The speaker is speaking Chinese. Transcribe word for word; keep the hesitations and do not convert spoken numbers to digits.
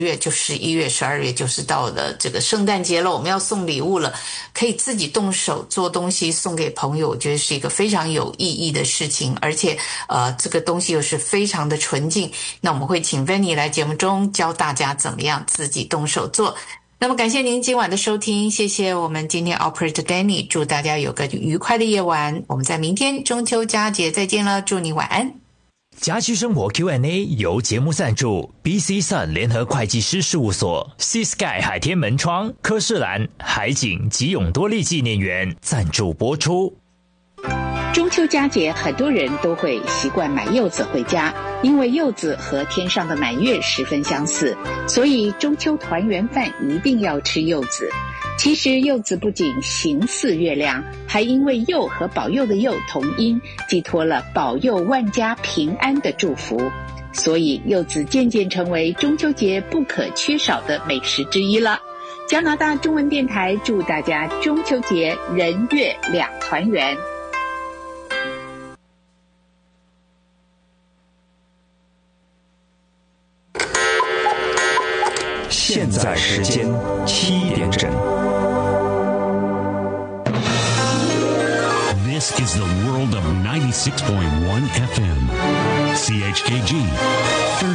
月就十一月、十二月就是到了这个圣诞节了，我们要送礼物了，可以自己动手做东西送给朋友，我觉得是一个非常有意义的事情，而且呃，这个东西又是非常的纯净。那我们会请 Vanny 来节目中教大家怎么样自己动手做。那么感谢您今晚的收听，谢谢我们今天 Operator Danny， 祝大家有个愉快的夜晚，我们在明天中秋佳节再见了，祝你晚安。 家居生活 Q and A 由节目赞助 B C Sun 联合会计师事务所 Sea Sky 海天门窗科士兰海景及永多利纪念园赞助播出。 中秋佳节，很多人都会习惯买柚子回家，因为柚子和天上的满月十分相似，所以中秋团圆饭一定要吃柚子。其实柚子不仅形似月亮，还因为柚和保佑的柚同音，寄托了保佑万家平安的祝福，所以柚子渐渐成为中秋节不可缺少的美食之一了。加拿大中文电台祝大家中秋节人月两团圆。 现在时间七点整。 This is the world of ninety-six point one F M. C H K G